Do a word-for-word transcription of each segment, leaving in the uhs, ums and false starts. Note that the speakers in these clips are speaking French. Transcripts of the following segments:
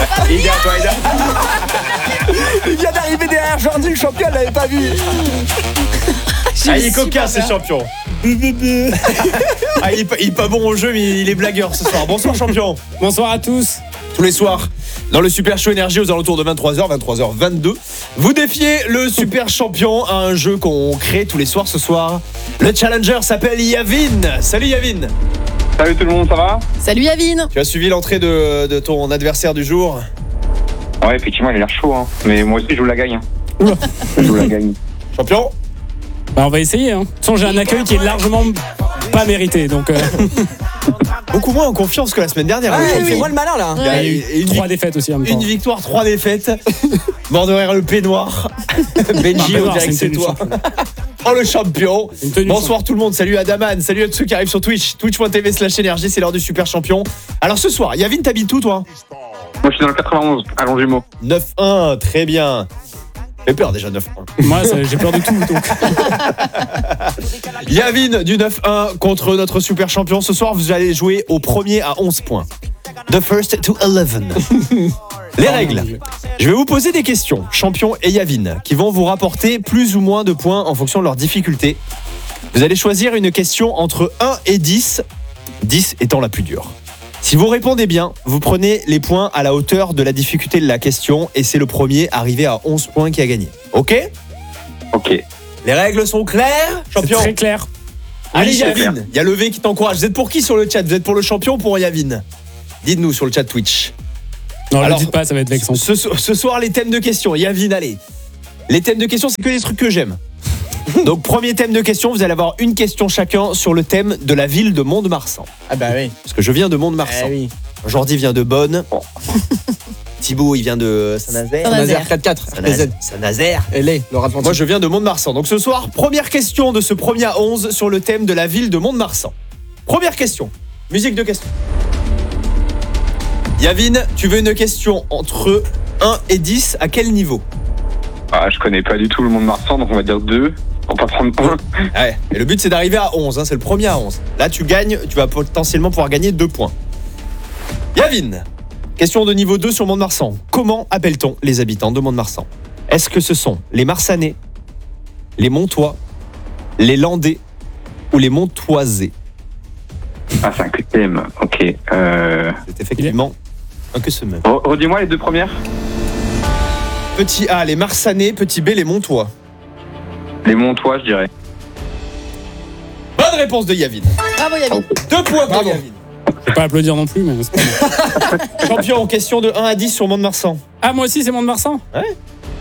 Il vient, toi, il vient. Il vient d'arriver derrière Jordi, le champion, elle l'avait pas vu. Ah, il est coquin, ce champion. Ah, il, est pas, il est pas bon au jeu, mais il est blagueur ce soir. Bonsoir, champion. Bonsoir à tous. Tous les soirs, dans le Super Show Énergie aux alentours de vingt-trois heures, vingt-trois heures vingt-deux, vous défiez le Super Champion à un jeu qu'on crée tous les soirs ce soir. Le challenger s'appelle Yavin. Salut Yavin. Salut tout le monde, ça va? Salut Yavin. Tu as suivi l'entrée de, de ton adversaire du jour? Ouais, effectivement, il a l'air chaud, hein. Mais moi aussi, je vous la gagne. Hein. Je vous la gagne. Champion? Bah, on va essayer. Hein. De toute façon, j'ai un accueil qui est largement pas mérité. Donc, euh... beaucoup moins en confiance que la semaine dernière. Ah, le il fait moi le malin là. Il y a ouais, une, une, trois défaites aussi en même temps. Une victoire, trois défaites. Mort derrière le peignoir. Benji, on dirait que c'est toi. Oh, le champion. Bonsoir tout le monde, salut Adaman, salut à tous ceux qui arrivent sur Twitch, twitch point t v slash énergie, c'est l'heure du Super Champion. Alors ce soir, Yavin, t'habites où toi? Moi je suis dans le quatre-vingt-onze, à Longjumeau. neuf un, très bien. J'ai peur déjà, neuf un. Moi ça, j'ai peur de tout donc. Yavin du neuf un contre notre Super Champion. Ce soir vous allez jouer au premier à onze points. The first to eleven. Les règles. Je vais vous poser des questions, Champion et Yavin, qui vont vous rapporter plus ou moins de points en fonction de leur difficulté. Vous allez choisir une question entre un et dix, dix étant la plus dure. Si vous répondez bien, vous prenez les points à la hauteur de la difficulté de la question et c'est le premier arrivé à onze points qui a gagné. Ok ? Ok. Les règles sont claires, Champion ? C'est très clair. Allez Oui, Yavin, il y a le V qui t'encourage. Vous êtes pour qui sur le chat ? Vous êtes pour le champion ou pour Yavin ? Dites-nous sur le chat Twitch. Non, Alors, le dites pas, ça va être vexant. Ce, ce soir, les thèmes de questions. Yavin, allez. Les thèmes de questions, c'est que des trucs que j'aime. Donc, premier thème de questions, vous allez avoir une question chacun sur le thème de la ville de Mont-de-Marsan. Ah bah oui. Parce que je viens de Mont-de-Marsan. Eh oui. Jordi vient de Bonne. Thibaut, il vient de Saint-Nazaire. Saint-Nazaire. quatre quatre. Saint-Nazaire. Saint-Nazaire. Elle est, le Atlantique. Moi, je viens de Mont-de-Marsan. Donc, ce soir, première question de ce premier à onze sur le thème de la ville de Mont-de-Marsan. Première question. Musique de question. Yavin, tu veux une question entre un et dix, à quel niveau ? Ah, je connais pas du tout le monde Marsan, donc on va dire deux. On va pas prendre un. Ouais, et le but c'est d'arriver à onze, hein, c'est le premier à onze. Là tu gagnes, tu vas potentiellement pouvoir gagner deux points. Yavin, question de niveau deux sur Mont-de-Marsan. Comment appelle-t-on les habitants de Mont-de-Marsan ? Est-ce que ce sont les Marsanais, les Montois, les Landais ou les Montoisais ? Ah, c'est un Q T M, ok. Euh... C'est effectivement un que ce même. Re- Redis-moi les deux premières. Petit A, les Marsanais, petit B, les Montois. Les Montois, je dirais. Bonne réponse de Yavin. Bravo Yavin. Deux points pour Bravo. Yavin. Je peux pas applaudir non plus, mais. c'est pas grave. Champion, question de un à dix sur Mont-de-Marsan. Ah, moi aussi, c'est Mont-de-Marsan ? Ouais.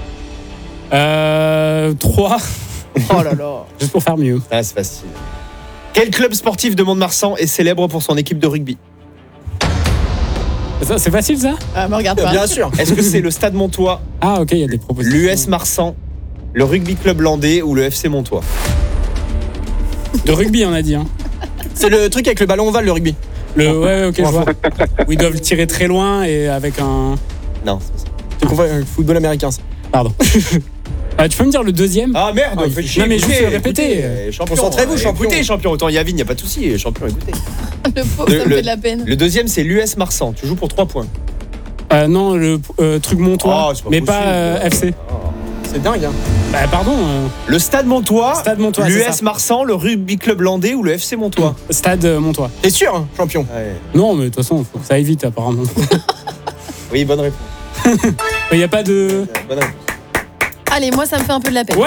Euh. trois. Oh là là. Juste pour faire mieux. Ah, c'est facile. Quel club sportif de Mont-de-Marsan est célèbre pour son équipe de rugby ? Ça, c'est facile ça ? Ah, me regarde pas. Bien sûr. Est-ce que c'est le Stade Montois, Ah, ok, il y a des propositions. l'U S Marsan, le Rugby Club Landais ou le F C Montois ? De rugby, on a dit. Hein. C'est le truc avec le ballon ovale, le rugby. Le, ouais, ouais, ok, je vois. Où ils doivent tirer très loin et avec un. Non, c'est pas ça. Tu confonds avec le football américain, ça. Pardon. Ah, tu peux me dire le deuxième ? Ah merde, Ah, faites il- chier, non, mais écoutez, juste répéter. écoutez, euh, champion, Concentrez-vous, euh, champion. Écoutez, champion, autant Yavin, il n'y a pas de souci, champion, écoutez. Le pauvre, Le- ça me le- fait de la peine. Le deuxième, c'est l'U S Marsan, tu joues pour trois points. Euh, non, le euh, truc Montois. Oh, c'est pas mais possible. pas euh, F C. C'est dingue, hein. Bah, pardon. euh, Le Stade Montois, Stade Montois, l'U c'est S ça. Marsan, le Rugby Club Landais ou le F C Montois ? Stade euh, Montois. T'es sûr, hein, champion? Non, mais de toute façon, faut que ça aille vite, apparemment. Oui, bonne réponse. Il n'y a pas de. Bonne réponse. Allez, moi ça me fait un peu de la peine. Ouais.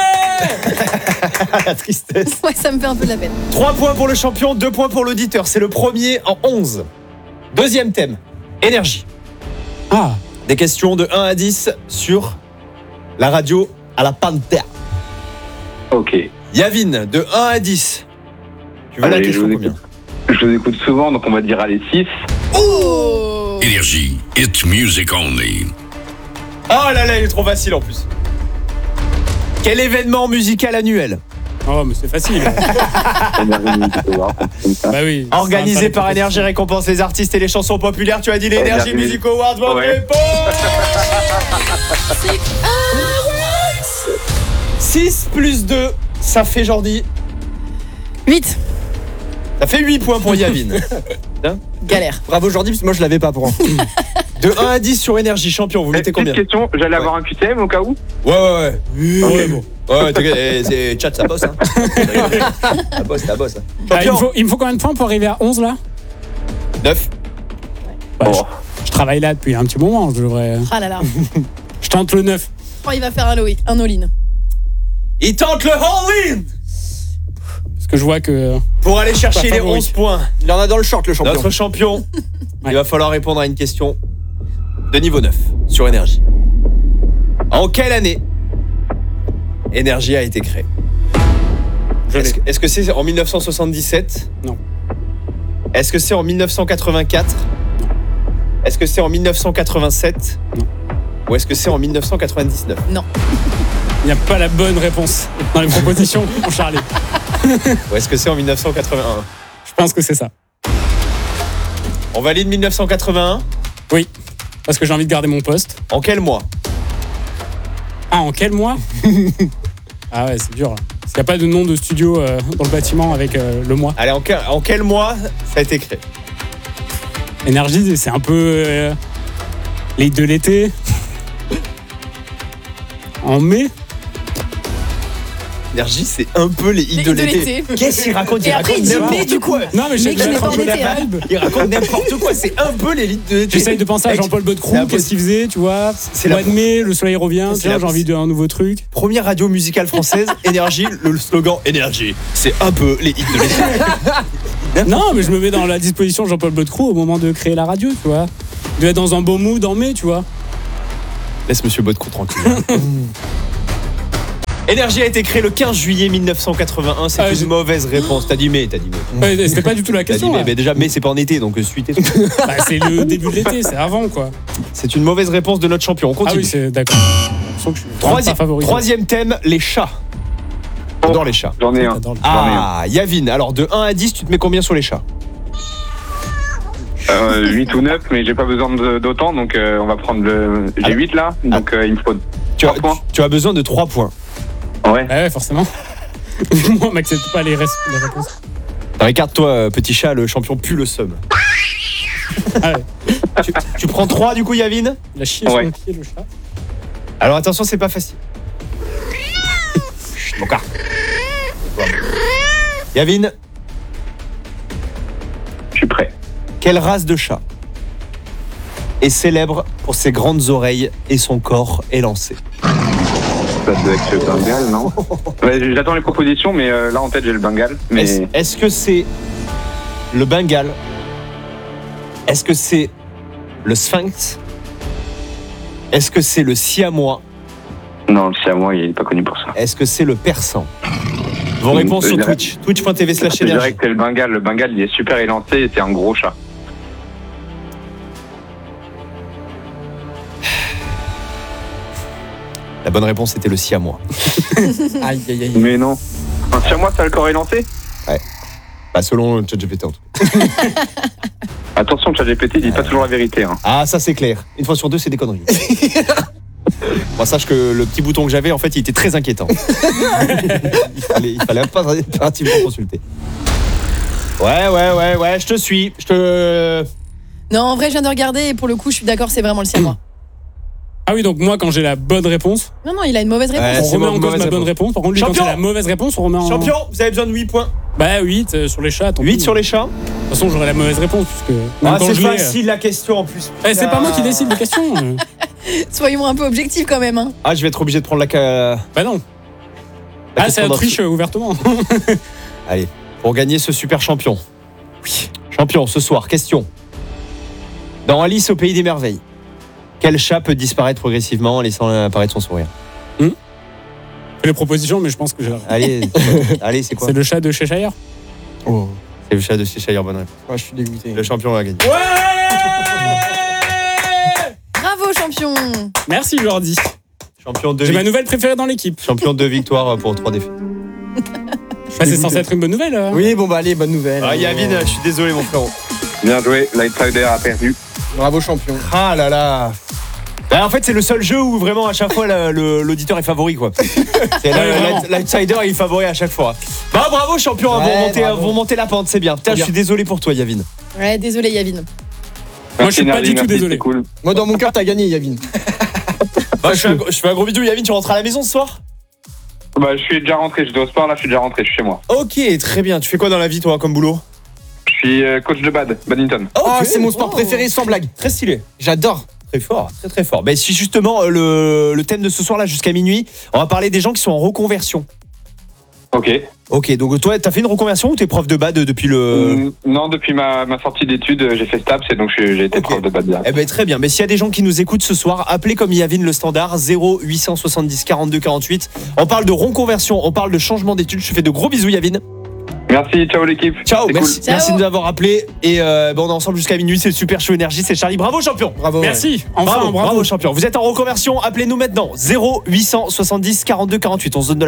La tristesse. Ouais, ça me fait un peu de la peine. trois points pour le champion, deux points pour l'auditeur. C'est le premier en onze. Deuxième thème, énergie. Ah. Des questions de un à dix sur la radio à la Panthère. Ok. Yavin, de un à dix. Tu veux la Allez, je question vous combien ? écoute. Je vous écoute souvent, donc on va dire allez six. Oh. Énergie, it's music only. Oh là là, il est trop facile en plus. Quel événement musical annuel Oh, mais c'est facile. Bah oui. organisé par Énergie récompense les artistes et les chansons populaires? Tu as dit les Énergie Énergie. Music Awards, bonne Ouais. réponse. six plus deux, ça fait Jordi. huit. Ça fait huit points pour Yavin. Galère. Bravo Jordi, parce que moi je l'avais pas pour un. De un à dix sur énergie, champion, vous mettez Petite combien? question, j'allais Ouais. avoir un Q T M au cas où? Ouais, ouais, ouais. Ok. Ouais, bon. Ouais, t'inquiète, eh, c'est chat, ça bosse, hein. Ça bosse, ça bosse. Ah, il, me Champion, faut, il me faut combien de points pour arriver à onze là? neuf. Bah, Bon. je, je travaille là depuis un petit moment, je devrais. Ah là là. Je tente le neuf. Oh, il va faire un, all- un all-in. Il tente le all-in Parce que je vois que. pour aller chercher Pas les favori. onze points. Il en a dans le short, le champion. Notre champion, Ouais. il va falloir répondre à une question de niveau neuf sur énergie. En quelle année énergie a été créée? Je Est-ce l'ai. que- est-ce que c'est en mille neuf cent soixante-dix-sept? Non. Est-ce que c'est en mille neuf cent quatre-vingt-quatre? Est-ce que c'est en mille neuf cent quatre-vingt-sept? Non. Ou est-ce que c'est en mille neuf cent quatre-vingt-dix-neuf? Il n'y a pas la bonne réponse dans les propositions, mon Charlie. Ou est-ce que c'est en mille neuf cent quatre-vingt-un? Je pense que c'est ça. On valide mille neuf cent quatre-vingt-un. Oui. Parce que j'ai envie de garder mon poste. En quel mois? Ah, en quel mois? Ah ouais, c'est dur là. Parce qu'il n'y a pas de nom de studio euh, dans le bâtiment avec euh, le mois. Allez, en quel, en quel mois ça a été créé? Énergie, c'est un peu. Euh, les de l'été. En mai. Énergie, c'est un peu les hits Les de hits de l'été. l'été. Qu'est-ce qu'il raconte? Et après, il dit n'importe mai, du coup. quoi. Non, mais Mais j'essaie qui de n'est mettre pas un peu en la été, hein. vibe. Il raconte n'importe quoi, c'est un peu les hits de l'été. J'essaye de penser à Mec, Jean-Paul c'est Baudecroux, impossible. qu'est-ce qu'il faisait, tu vois. C'est Mois la- de mai, le soleil revient, C'est tiens, la- j'ai envie d'un nouveau truc. Première radio musicale française, Énergie, le slogan Énergie. C'est un peu les hits de l'été. Non, mais je me mets dans la disposition de Jean-Paul Baudecroux au moment de créer la radio, tu vois. Il doit être dans un bon mood en mai, tu vois. Laisse Monsieur Baudecroux tranquille. Énergie a été créé le quinze juillet mille neuf cent quatre-vingt-un. C'est Ah, une j'ai- mauvaise réponse. T'as dit mais, t'as dit mais. Ouais, C'était pas du tout la T'as dit question. mais, là. mais déjà mais c'est pas en été donc suite. Bah, c'est le début de l'été, c'est avant, quoi. C'est une mauvaise réponse de notre champion. On Ah continue. oui, c'est d'accord. Je sens que je suis Troisième, pas favori. troisième thème, les chats. J'adore les chats. J'en ai un. J'adore le- Ah, Yavin, alors de un à dix, tu te mets combien sur les chats? Euh, huit ou neuf, mais j'ai pas besoin de- d'autant, donc euh, on va prendre le. J'ai Alors- huit là, donc euh, il me faut. Tu as, Trois points. tu as besoin de trois points. Ouais. Ah ouais, forcément. Moi, on m'accepte pas les, res- les réponses. Regarde-toi, euh, petit chat, le champion pue le seum. Ah ouais. tu, tu prends trois du coup, Yavin? Il a chié Ouais. sur le pied, le chat. Alors attention, c'est pas facile. Chut, mon gars. Yavin, Je suis prêt. quelle race de chat est célèbre pour ses grandes oreilles et son corps élancé? Ça doit être le Bengale, non? Ouais, j'attends les propositions, mais euh, là en tête j'ai le Bengale. Mais Est-ce est-ce que c'est le Bengale? Est-ce que c'est le Sphinx? Est-ce que c'est le Siamois? non, le Siamois, il est pas connu pour ça. Est-ce que c'est le Persan? Vos Mm, réponses je sur dirais- Twitch. Twitch point t v slash Je dirais énergie. que c'est le Bengale. Le Bengale, il est super élancé et c'est un gros chat. La bonne réponse était le Siamois. Aïe, aïe, aïe. Mais non. Un Siamois, ça a le corps élancé? Bah, selon ChatGPT en tout cas. Attention, ChatGPT, il dit pas toujours la vérité. Hein. Ah, ça c'est clair. Une fois sur deux, c'est des conneries. Moi, sache que le petit bouton que j'avais, en fait, il était très inquiétant. il fallait, il fallait impérativement consulter. Ouais, ouais, ouais, ouais, je te suis. Je te. Non, en vrai, je viens de regarder et pour le coup, je suis d'accord, c'est vraiment le siamois. Ah oui, donc moi, quand j'ai la bonne réponse, Non, non, il a une mauvaise Ouais, réponse. on c'est remet bon, en cause mauvaise ma bonne réponse. réponse. Par contre, lui, quand Champion c'est la mauvaise réponse, on remet en. Champion, vous avez besoin de huit points. Bah huit euh, sur les chats. tant huit pis. sur les chats. De toute façon, j'aurai la mauvaise réponse puisque. même Ah, quand c'est je l'ai, euh, facile la question en plus. eh, c'est pas moi qui décide des questions. euh. Soyons un peu objectifs quand même. Hein. Ah, je vais être obligé de prendre la. ca- Bah non. la Ah, question c'est la dans- triche euh, ouvertement. Allez, pour gagner ce super champion. Oui. Champion, ce soir, question. Dans Alice au pays des merveilles, quel chat peut disparaître progressivement en laissant apparaître son sourire? Les propositions, mais je pense que j'ai. Allez, allez, c'est quoi? C'est le chat de Cheshire. Oh, C'est le chat de Cheshire, bonne réponse. moi, je suis dégoûté. Le champion a gagné. Bravo, champion. Merci Jordi. Champion de J'ai ma vic- nouvelle préférée dans l'équipe. champion de victoire pour trois défaites. Bah, c'est censé être une bonne nouvelle. euh. Oui, bon, bah, allez, bonne nouvelle. Ah, Yavin, je suis désolé, mon frérot. Bien joué, l'outsider a perdu. Bravo, champion. Ah là là. Bah, en fait, c'est le seul jeu où vraiment à chaque fois le- le- l'auditeur est favori, quoi. C'est Ouais, le- vraiment. l'outsider il est favori à chaque fois. Bah bravo champion, hein, Ouais, vous, remontez, bravo. vous remontez la pente, c'est bien. Putain, je Bien. suis désolé pour toi, Yavin. Ouais, désolé, Yavin. Moi, je suis pas Energy, du tout merci, désolé. c'est cool. Moi, dans mon cœur, t'as gagné, Yavin. Bah, je, fais un, je fais un gros bisou. Yavin, tu rentres à la maison ce soir? Bah, je suis déjà rentré, j'étais au sport, là, je suis déjà rentré, je suis chez moi. Ok, très bien. Tu fais quoi dans la vie, toi, comme boulot? Je suis euh, coach de bad, badminton. Oh, Ok. c'est mon sport préféré, sans blague. Très stylé. J'adore. Très fort, très très fort. Ben, si justement, euh, le, le thème de ce soir-là, jusqu'à minuit, on va parler des gens qui sont en reconversion. Ok. Ok, donc toi, t'as fait une reconversion ou t'es prof de bad depuis le... Mm, non, depuis ma, ma sortie d'études, euh, j'ai fait STAPS et donc je suis- j'ai été Ok. prof de bad direct. Eh ben très bien. Mais s'il y a des gens qui nous écoutent ce soir, appelez comme Yavin le standard zéro huit cent soixante-dix quarante-deux quarante-huit. On parle de reconversion, on parle de changement d'études. Je te fais de gros bisous, Yavin. Merci, ciao l'équipe. Ciao, C'est merci, Ciao. merci de nous avoir appelés. Et euh, ben, on est ensemble jusqu'à minuit. C'est le Super Show Énergie, c'est Charlie. Bravo champion. Bravo. ouais. Merci. Enfin, Bravo, bravo. bravo champion. Vous êtes en reconversion, appelez-nous maintenant zéro huit cent soixante-dix quarante-deux quarante-huit. On se donne de la